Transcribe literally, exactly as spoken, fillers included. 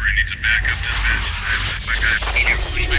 I need some backup dispatch. I have my guy.